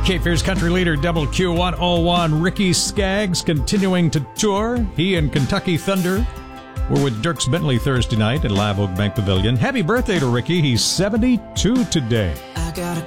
Cape Fear's country leader, Double Q101, Ricky Skaggs, continuing to tour. He and Kentucky Thunder were with Dierks Bentley Thursday night at Live Oak Bank Pavilion. Happy birthday to Ricky. He's 72 today. I got a